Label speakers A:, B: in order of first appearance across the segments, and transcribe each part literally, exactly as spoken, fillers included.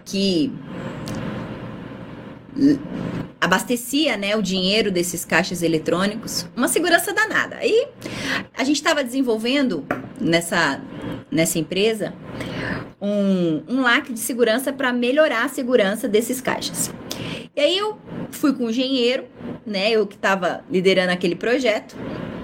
A: que abastecia, né, o dinheiro desses caixas eletrônicos, uma segurança danada. Aí a gente estava desenvolvendo nessa, nessa empresa um, um lacre de segurança para melhorar a segurança desses caixas. E aí eu fui com o engenheiro, né, eu que estava liderando aquele projeto.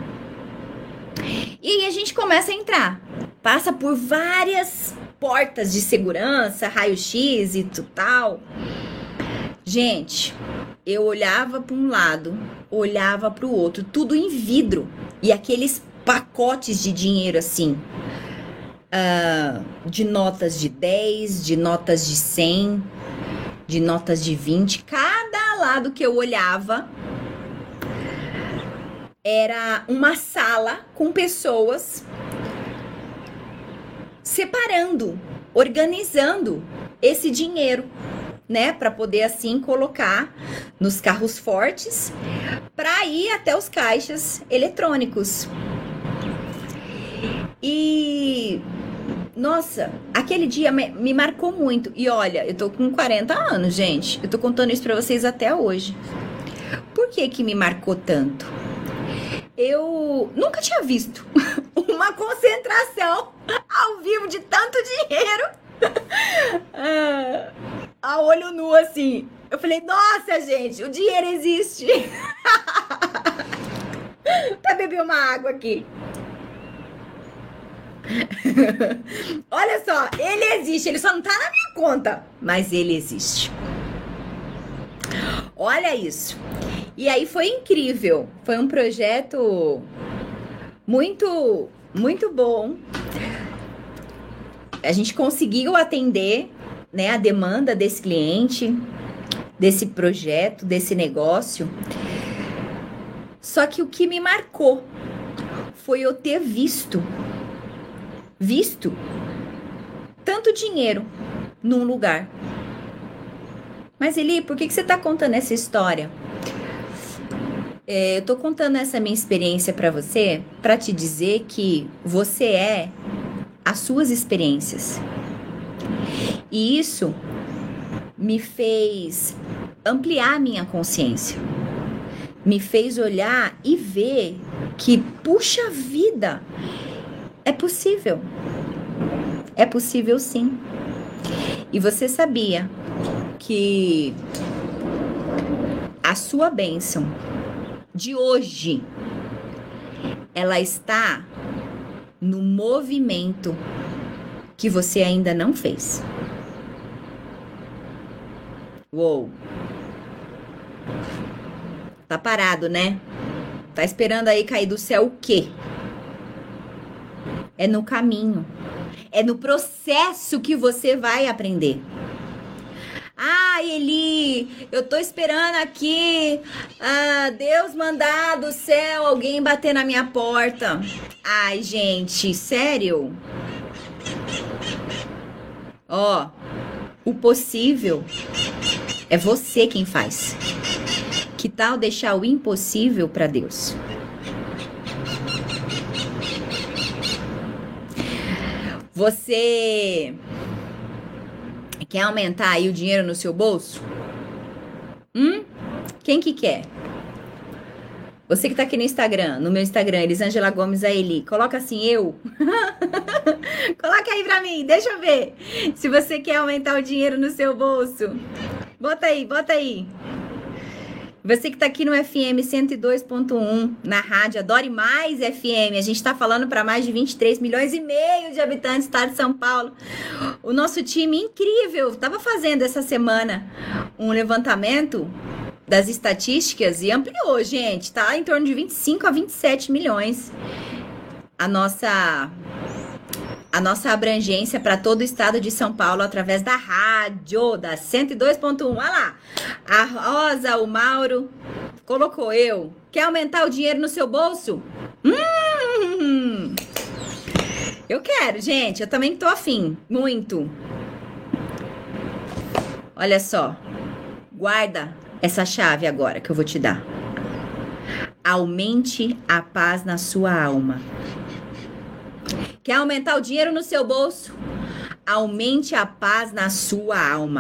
A: E aí a gente começa a entrar, passa por várias portas de segurança, raio-x e tal. Gente, eu olhava para um lado, olhava para o outro, tudo em vidro. E aqueles pacotes de dinheiro assim, uh, de notas de dez, de notas de cem, de notas de vinte. Cada lado que eu olhava era uma sala com pessoas separando, organizando esse dinheiro, né, para poder assim colocar nos carros fortes para ir até os caixas eletrônicos. E nossa, aquele dia me, me marcou muito. E olha, eu tô com quarenta anos, gente. Eu tô contando isso para vocês até hoje. Por que que me marcou tanto? Eu nunca tinha visto uma concentração ao vivo de tanto dinheiro ah, a olho nu, assim. Eu falei, nossa, gente, o dinheiro existe. Até beber uma água aqui. Olha só, ele existe, ele só não tá na minha conta, mas ele existe. Olha isso. E aí foi incrível, foi um projeto muito, muito bom. A gente conseguiu atender, né, a demanda desse cliente, desse projeto, desse negócio. Só que o que me marcou foi eu ter visto, visto tanto dinheiro num lugar. Mas Eli, por que que você tá contando essa história? É, eu tô contando essa minha experiência para você, para te dizer que você é as suas experiências. E isso me fez ampliar a minha consciência. Me fez olhar e ver que, puxa vida, é possível. É possível sim. E você sabia que a sua bênção de hoje, ela está no movimento que você ainda não fez. Uou! Tá parado, né? Tá esperando aí cair do céu o quê? É no caminho. É no processo que você vai aprender. Ah, Eli, eu tô esperando aqui ah, Deus mandar do céu alguém bater na minha porta. Ai, gente, sério? Ó, o possível é você quem faz. Que tal deixar o impossível para Deus? Você quer aumentar aí o dinheiro no seu bolso? Hum? Quem que quer? Você que tá aqui no Instagram, no meu Instagram, Elisângela Gomes a Eli, coloca assim, eu. Coloca aí pra mim, deixa eu ver. Se você quer aumentar o dinheiro no seu bolso. Bota aí, bota aí. Você que tá aqui no F M cento e dois ponto um, na rádio Adore Mais F M, a gente tá falando para mais de vinte e três milhões e meio de habitantes do estado de São Paulo. O nosso time incrível tava fazendo essa semana um levantamento das estatísticas e ampliou, gente, tá em torno de vinte e cinco a vinte e sete milhões. A nossa a nossa abrangência para todo o estado de São Paulo através da rádio, da cento e dois ponto um. Olha lá, a Rosa, o Mauro, colocou eu. Quer aumentar o dinheiro no seu bolso? Hum, eu quero, gente, eu também tô afim, muito. Olha só, guarda essa chave agora que eu vou te dar. Aumente a paz na sua alma. Quer aumentar o dinheiro no seu bolso? Aumente a paz na sua alma.